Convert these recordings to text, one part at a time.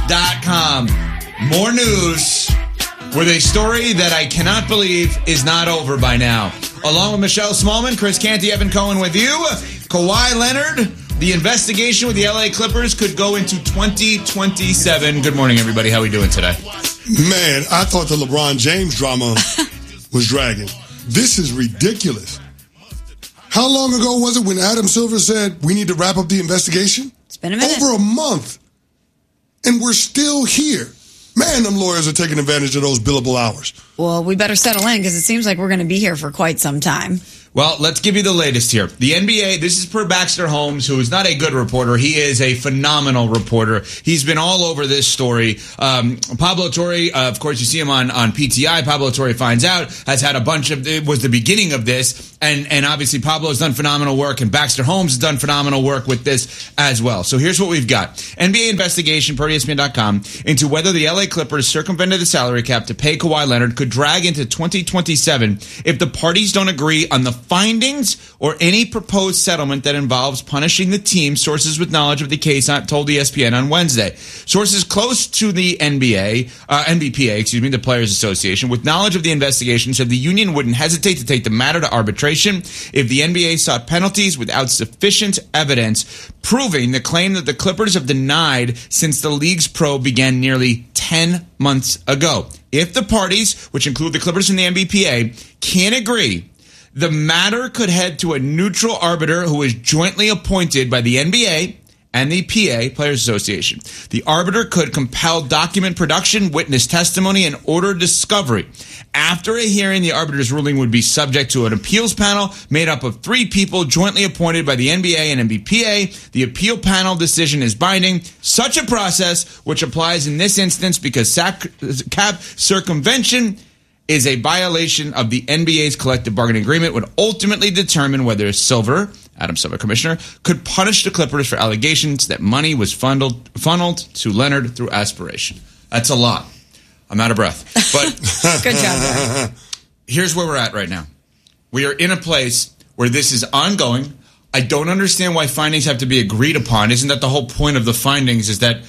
PatriotSpin.com. More news with a story that I cannot believe is not over by now. Along with Michelle Smallman, Chris Canty, Evan Cohen with you. Kawhi Leonard, the investigation with the LA Clippers could go into 2027. Good morning, everybody. How are we doing today? Man, I thought the LeBron James drama was dragging. This is ridiculous. How long ago was it when Adam Silver said we need to wrap up the investigation? It's been a minute. Over a month. And we're still here. Man, them lawyers are taking advantage of those billable hours. Well, we better settle in because it seems like we're going to be here for quite some time. Well, let's give you the latest here. The NBA, this is per Baxter Holmes, who is not a good reporter. He is a phenomenal reporter. He's been all over this story. Pablo Torre, of course, you see him on PTI. Pablo Torre Finds Out has had a bunch of, it was the beginning of this. And obviously Pablo has done phenomenal work, and Baxter Holmes has done phenomenal work with this as well. So here's what we've got. NBA investigation, per ESPN.com, into whether the LA Clippers circumvented the salary cap to pay Kawhi Leonard could drag into 2027 if the parties don't agree on the findings or any proposed settlement that involves punishing the team. Sources with knowledge of the case told ESPN on Wednesday. Sources close to the NBPA, the Players Association, with knowledge of the investigation, said the union wouldn't hesitate to take the matter to arbitration if the NBA sought penalties without sufficient evidence proving the claim that the Clippers have denied since the league's probe began nearly 10 months ago. If the parties, which include the Clippers and the NBPA, can't agree, the matter could head to a neutral arbiter who is jointly appointed by the NBA and the PA, Players Association. The arbiter could compel document production, witness testimony, and order discovery. After a hearing, the arbiter's ruling would be subject to an appeals panel made up of 3 people jointly appointed by the NBA and NBPA. The appeal panel decision is binding. Such a process, which applies in this instance because cap circumvention is a violation of the NBA's collective bargaining agreement, would ultimately determine whether Adam Silver, commissioner, could punish the Clippers for allegations that money was funneled to Leonard through aspiration. That's a lot. I'm out of breath. But good job, Barry. Here's where we're at right now. We are in a place where this is ongoing. I don't understand why findings have to be agreed upon. Isn't that the whole point of the findings, is that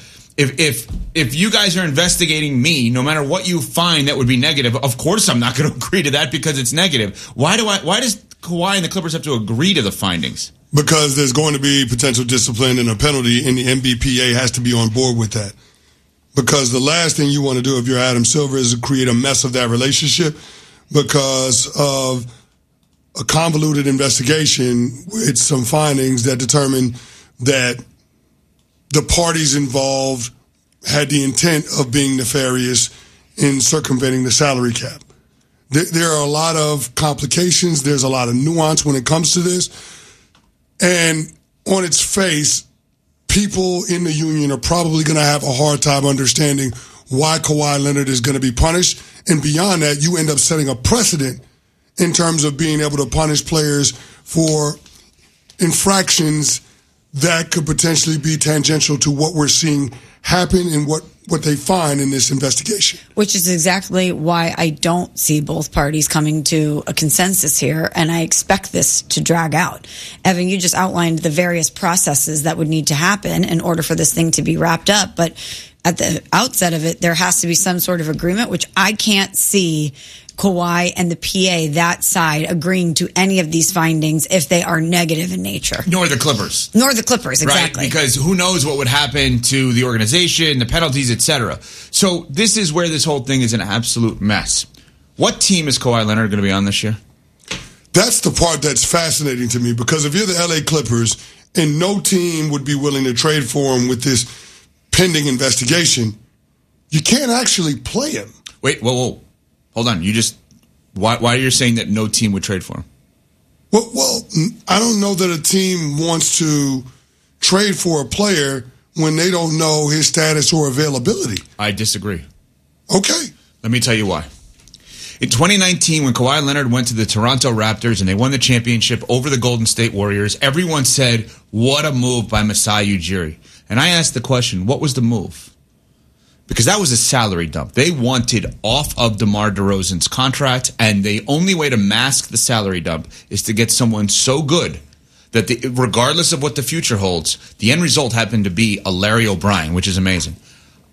if you guys are investigating me, no matter what you find that would be negative, of course I'm not going to agree to that because it's negative. Why does Kawhi and the Clippers have to agree to the findings? Because there's going to be potential discipline and a penalty, and the NBPA has to be on board with that. Because the last thing you want to do if you're Adam Silver is to create a mess of that relationship because of a convoluted investigation with some findings that determine that the parties involved had the intent of being nefarious in circumventing the salary cap. There are a lot of complications. There's a lot of nuance when it comes to this. And on its face, people in the union are probably going to have a hard time understanding why Kawhi Leonard is going to be punished. And beyond that, you end up setting a precedent in terms of being able to punish players for infractions that could potentially be tangential to what we're seeing happen and what they find in this investigation. Which is exactly why I don't see both parties coming to a consensus here, and I expect this to drag out. Evan, you just outlined the various processes that would need to happen in order for this thing to be wrapped up, but at the outset of it, there has to be some sort of agreement, which I can't see Kawhi and the PA, that side, agreeing to any of these findings if they are negative in nature. Nor the Clippers, exactly. Right, because who knows what would happen to the organization, the penalties, etc. So this is where this whole thing is an absolute mess. What team is Kawhi Leonard going to be on this year? That's the part that's fascinating to me, because if you're the LA Clippers and no team would be willing to trade for him with this pending investigation, you can't actually play him. Wait, whoa. Hold on. Why are you saying that no team would trade for him? Well, I don't know that a team wants to trade for a player when they don't know his status or availability. I disagree. Okay. Let me tell you why. In 2019, when Kawhi Leonard went to the Toronto Raptors and they won the championship over the Golden State Warriors, everyone said, what a move by Masai Ujiri. And I asked the question, what was the move? Because that was a salary dump. They wanted off of DeMar DeRozan's contract, and the only way to mask the salary dump is to get someone so good that regardless of what the future holds, the end result happened to be a Larry O'Brien, which is amazing.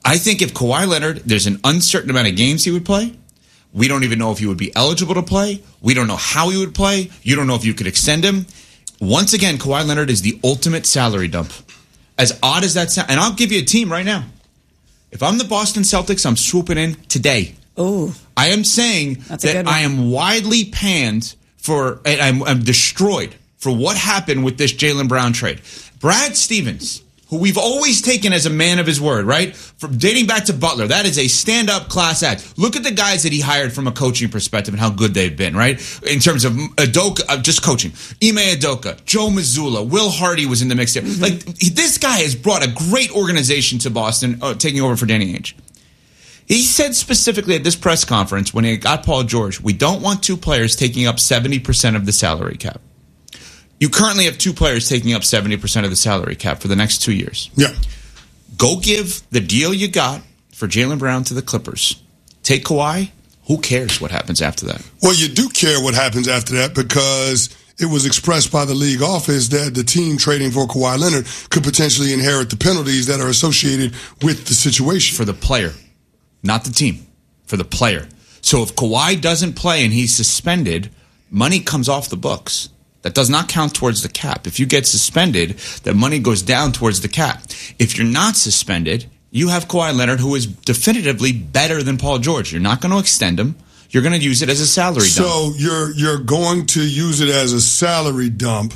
I think if Kawhi Leonard, there's an uncertain amount of games he would play. We don't even know if he would be eligible to play. We don't know how he would play. You don't know if you could extend him. Once again, Kawhi Leonard is the ultimate salary dump. As odd as that sounds, and I'll give you a team right now. If I'm the Boston Celtics, I'm swooping in today. Ooh. I am saying that I am widely panned for, and I'm destroyed for what happened with this Jaylen Brown trade. Brad Stevens, who we've always taken as a man of his word, right? From dating back to Butler, that is a stand-up class act. Look at the guys that he hired from a coaching perspective and how good they've been, right? In terms of Udoka, just coaching. Ime Udoka, Joe Mazzulla, Will Hardy was in the mix there. Mm-hmm. Like, this guy has brought a great organization to Boston, taking over for Danny Ainge. He said specifically at this press conference when he got Paul George, we don't want two players taking up 70% of the salary cap. You currently have two players taking up 70% of the salary cap for the next 2 years. Yeah. Go give the deal you got for Jaylen Brown to the Clippers. Take Kawhi. Who cares what happens after that? Well, you do care what happens after that because it was expressed by the league office that the team trading for Kawhi Leonard could potentially inherit the penalties that are associated with the situation. For the player, not the team. For the player. So if Kawhi doesn't play and he's suspended, money comes off the books. That does not count towards the cap. If you get suspended, that money goes down towards the cap. If you're not suspended, you have Kawhi Leonard, who is definitively better than Paul George. You're not going to extend him. You're going to use it as a salary dump. So you're going to use it as a salary dump,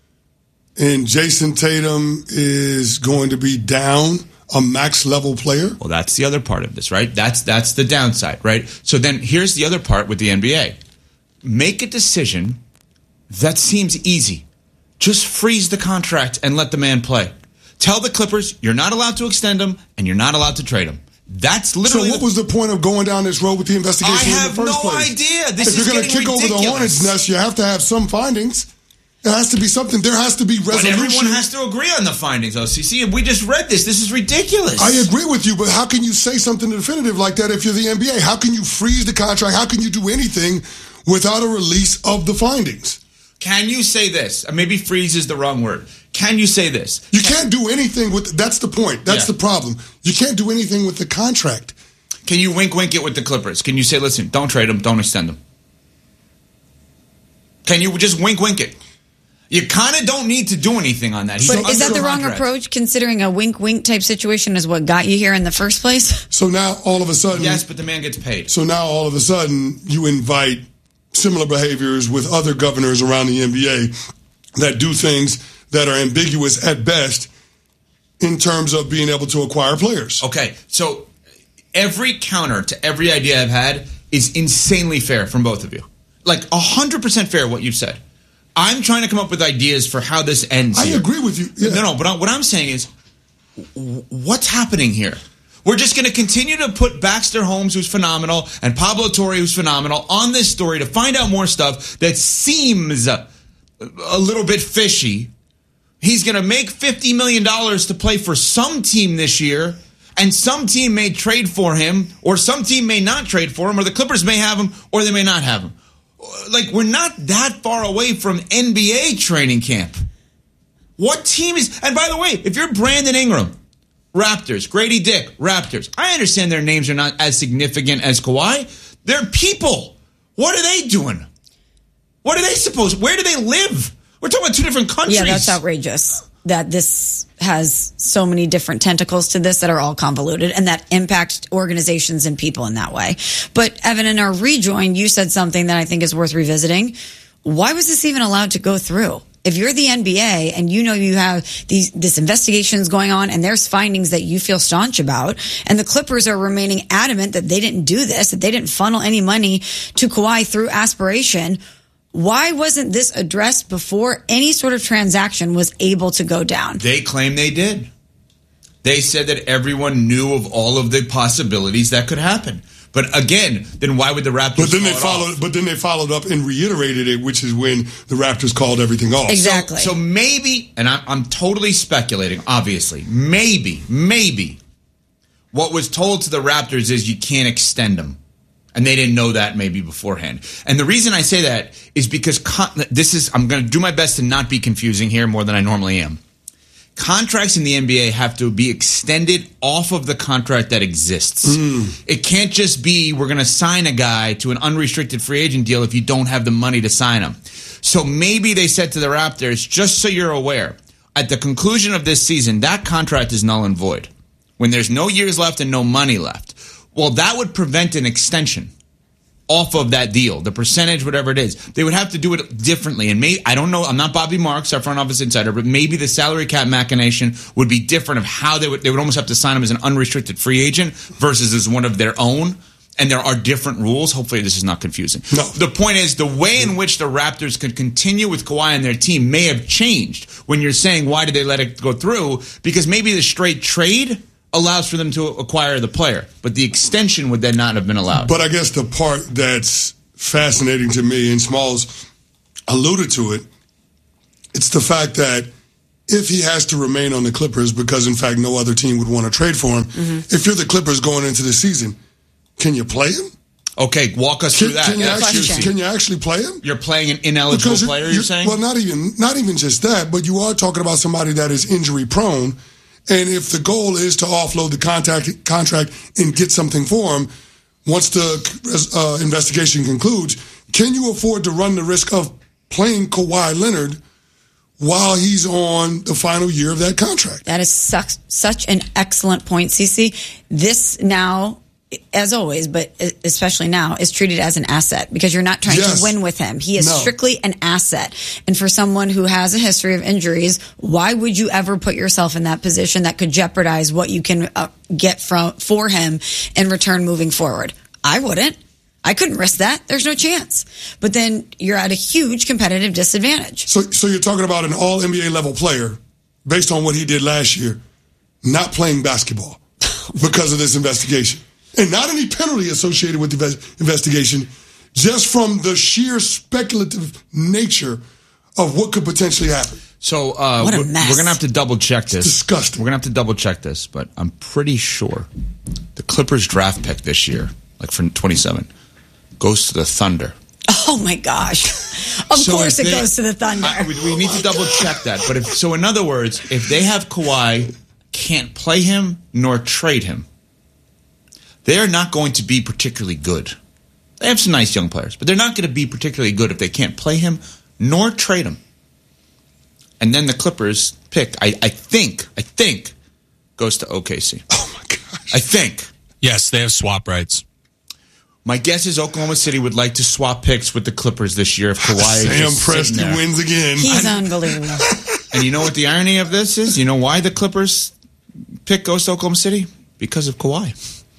and Jason Tatum is going to be down a max level player? Well, that's the other part of this, right? That's the downside, right? So then here's the other part with the NBA. Make a decision that seems easy. Just freeze the contract and let the man play. Tell the Clippers you're not allowed to extend him and you're not allowed to trade him. That's literally. So what was the point of going down this road with the investigation in the first place? I have no idea. This if you're going to kick over the hornet's nest, you have to have some findings. There has to be something. There has to be resolution. But everyone has to agree on the findings, OCC. We just read this. This is ridiculous. I agree with you, but how can you say something definitive like that if you're the NBA? How can you freeze the contract? How can you do anything without a release of the findings? Can you say this? Maybe freeze is the wrong word. Can you say this? You can't do anything with. That's the point. That's the problem. You can't do anything with the contract. Can you wink it with the Clippers? Can you say, listen, don't trade them, don't extend them? Can you just wink it? You kind of don't need to do anything on that. But is that the wrong approach, considering a wink type situation is what got you here in the first place? So now all of a sudden... Yes, but the man gets paid. So now all of a sudden you invite similar behaviors with other governors around the NBA that do things that are ambiguous at best in terms of being able to acquire players. Okay, so every counter to every idea I've had is insanely fair from both of you. Like 100% fair what you've said. I'm trying to come up with ideas for how this ends. I agree with you. Yeah. No, but what I'm saying is, what's happening here? We're just going to continue to put Baxter Holmes, who's phenomenal, and Pablo Torre, who's phenomenal, on this story to find out more stuff that seems a little bit fishy. He's going to make $50 million to play for some team this year, and some team may trade for him, or some team may not trade for him, or the Clippers may have him, or they may not have him. Like, we're not that far away from NBA training camp. What team is... And by the way, if you're Brandon Ingram, Raptors, Grady Dick, Raptors, I understand their names are not as significant as Kawhi. They're people. What are they doing? What are they supposed... Where do they live? We're talking about two different countries. Yeah, that's outrageous. That this has so many different tentacles to this that are all convoluted and that impact organizations and people in that way. But Evan, in our rejoin, you said something that I think is worth revisiting. Why was this even allowed to go through? If you're the NBA and you know you have this investigations going on and there's findings that you feel staunch about, and the Clippers are remaining adamant that they didn't do this, that they didn't funnel any money to Kawhi through aspiration, why wasn't this addressed before any sort of transaction was able to go down? They claim they did. They said that everyone knew of all of the possibilities that could happen. But again, then why would the Raptors But then they followed up and reiterated it, which is when the Raptors called everything off. Exactly. So maybe, and I'm totally speculating, obviously, maybe what was told to the Raptors is you can't extend them. And they didn't know that maybe beforehand. And the reason I say that is because I'm going to do my best to not be confusing here more than I normally am. Contracts in the NBA have to be extended off of the contract that exists. It can't just be we're going to sign a guy to an unrestricted free agent deal if you don't have the money to sign him. So maybe they said to the Raptors, just so you're aware, at the conclusion of this season, that contract is null and void. When there's no years left and no money left. Well, that would prevent an extension off of that deal, the percentage, whatever it is. They would have to do it differently. And I don't know, I'm not Bobby Marks, our front office insider, but maybe the salary cap machination would be different of how they would almost have to sign him as an unrestricted free agent versus as one of their own. And there are different rules. Hopefully this is not confusing. No. The point is the way in which the Raptors could continue with Kawhi and their team may have changed when you're saying why did they let it go through? Because maybe the straight trade allows for them to acquire the player, but the extension would then not have been allowed. But I guess the part that's fascinating to me, and Smalls alluded to it, it's the fact that if he has to remain on the Clippers because, in fact, no other team would want to trade for him, if you're the Clippers going into the season, can you play him? Okay, walk us through that. Can you actually play him? You're playing an ineligible player, you're saying? Well, not even just that, but you are talking about somebody that is injury prone. And if the goal is to offload the contract and get something for him, once the investigation concludes, can you afford to run the risk of playing Kawhi Leonard while he's on the final year of that contract? That is such an excellent point, CeCe. This now, as always, but especially now, is treated as an asset because you're not trying to win with him. He is strictly an asset. And for someone who has a history of injuries, why would you ever put yourself in that position that could jeopardize what you can get for him in return moving forward? I wouldn't. I couldn't risk that. There's no chance. But then you're at a huge competitive disadvantage. So you're talking about an all-NBA level player, based on what he did last year, not playing basketball because of this investigation. And not any penalty associated with the investigation, just from the sheer speculative nature of what could potentially happen. So what a mess. We're going to have to double-check this. It's disgusting. We're going to have to double-check this, but I'm pretty sure the Clippers draft pick this year, like for 27, goes to the Thunder. Oh, my gosh. Of course it goes to the Thunder. We need to double-check that. But in other words, if they have Kawhi, can't play him nor trade him, they are not going to be particularly good. They have some nice young players, but they're not going to be particularly good if they can't play him nor trade him. And then the Clippers pick, I think, goes to OKC. Oh, my gosh. I think. Yes, they have swap rights. My guess is Oklahoma City would like to swap picks with the Clippers this year if Kawhi is just Sam Presti wins again. He's unbelievable. And you know what the irony of this is? You know why the Clippers pick goes to Oklahoma City? Because of Kawhi.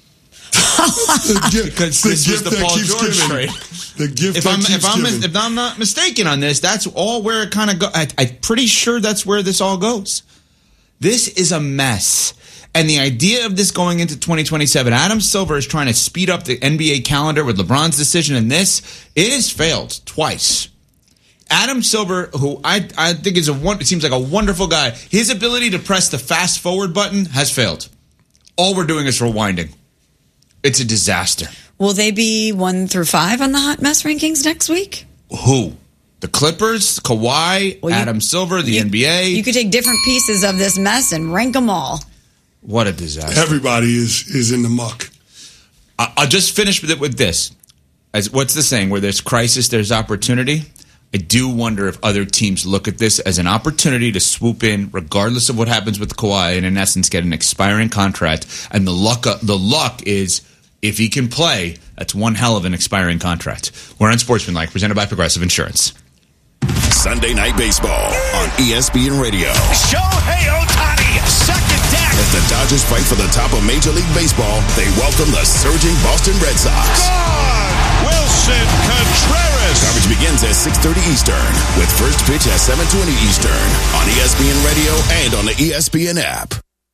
Because this was the Paul George trade. The gift If I'm not mistaken on this, that's all where it kind of goes. I'm pretty sure that's where this all goes. This is a mess. And the idea of this going into 2027, Adam Silver is trying to speed up the NBA calendar with LeBron's decision in this. It has failed twice. Adam Silver, who I think it seems like a wonderful guy, his ability to press the fast forward button has failed. All we're doing is rewinding. It's a disaster. Will they be 1 through 5 on the hot mess rankings next week? Who? The Clippers, Kawhi, Adam Silver, the NBA. You could take different pieces of this mess and rank them all. What a disaster. Everybody is in the muck. I'll just finish with this. What's the saying? Where there's crisis, there's opportunity. I do wonder if other teams look at this as an opportunity to swoop in, regardless of what happens with Kawhi, and in essence get an expiring contract. And the luck is, if he can play, that's one hell of an expiring contract. We're on Sportsmanlike, presented by Progressive Insurance. Sunday Night Baseball on ESPN Radio. Shohei Ohtani, second deck. As the Dodgers fight for the top of Major League Baseball, they welcome the surging Boston Red Sox. Gone! Wilson Contreras. Coverage begins at 6:30 Eastern, with first pitch at 7:20 Eastern on ESPN Radio and on the ESPN app.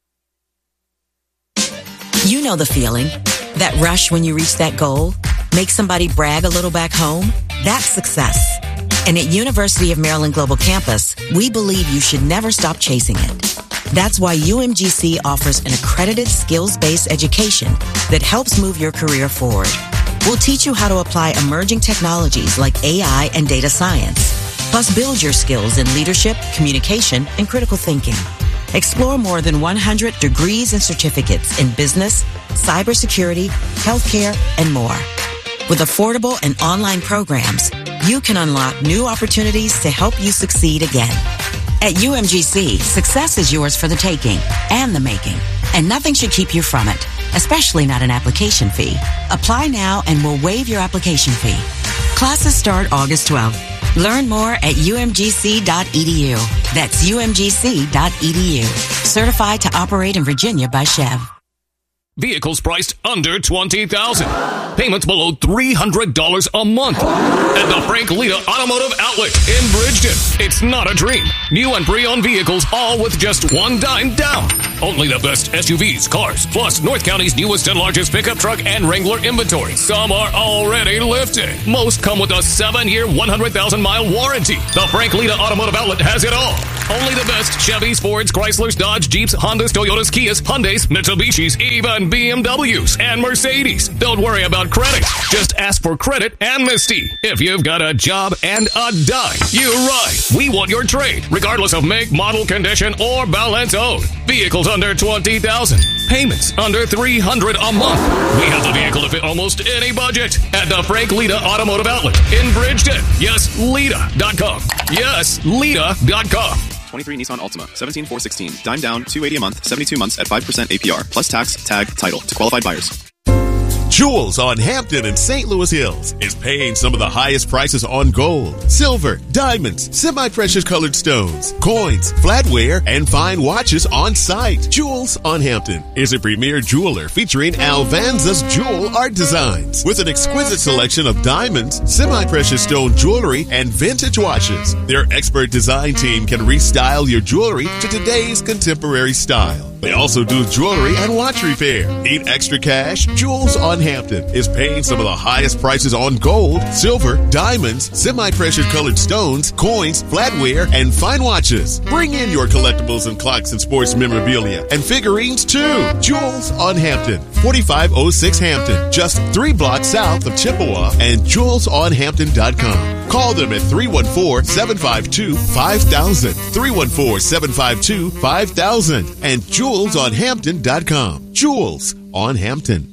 You know the feeling. That rush when you reach that goal. Make somebody brag a little back home. That's success. And at University of Maryland Global Campus, we believe you should never stop chasing it. That's why UMGC offers an accredited skills-based education that helps move your career forward. We'll teach you how to apply emerging technologies like AI and data science, plus build your skills in leadership, communication, and critical thinking. Explore more than 100 degrees and certificates in business, cybersecurity, healthcare, and more. With affordable and online programs, you can unlock new opportunities to help you succeed again. At UMGC, success is yours for the taking and the making, and nothing should keep you from it, especially not an application fee. Apply now and we'll waive your application fee. Classes start August 12th. Learn more at umgc.edu. That's umgc.edu. Certified to operate in Virginia by Chev. Vehicles priced under $20,000. Payments below $300 a month. At the Frank Lita Automotive Outlet in Bridgeton. It's not a dream. New and pre-owned vehicles, all with just $1 down. Only the best SUVs, cars, plus North County's newest and largest pickup truck and Wrangler inventory. Some are already lifted. Most come with a 7-year, 100,000-mile warranty. The Frank Lita Automotive Outlet has it all. Only the best Chevys, Fords, Chryslers, Dodge, Jeeps, Hondas, Toyotas, Kias, Hyundais, Mitsubishis, even BMWs and Mercedes. Don't worry about credit. Just ask for credit amnesty. If you've got a job and a dime, you're right. We want your trade, regardless of make, model, condition, or balance owed. Vehicles under $20,000. Payments under $300 a month. We have the vehicle to fit almost any budget at the Frank Lita Automotive Outlet in Bridgeton. Yes, Lita.com. Yes, Lita.com. 23 Nissan Altima, 17,416. Dime down, $280 a month, 72 months at 5% APR, plus tax, tag, title to qualified buyers. Jewels on Hampton and St. Louis Hills is paying some of the highest prices on gold, silver, diamonds, semi-precious colored stones, coins, flatware, and fine watches on site. Jewels on Hampton is a premier jeweler featuring Alvanza's jewel art designs with an exquisite selection of diamonds, semi-precious stone jewelry, and vintage watches. Their expert design team can restyle your jewelry to today's contemporary style. They also do jewelry and watch repair. Need extra cash? Jewels on Hampton is paying some of the highest prices on gold, silver, diamonds, semi-precious colored stones, coins, flatware, and fine watches. Bring in your collectibles and clocks and sports memorabilia and figurines too. Jewels on Hampton, 4506 Hampton, just 3 blocks south of Chippewa, and jewelsonhampton.com. Call them at 314-752-5000, 314-752-5000, and jewelsonhampton.com. Jewels on Hampton.